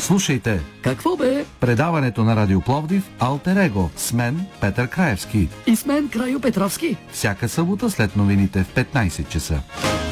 Слушайте Какво бе? предаването на Радио Пловдив Алтер Его с мен Петър Краевски. И с мен Крайо Петровски. Всяка събота след новините в 15 часа.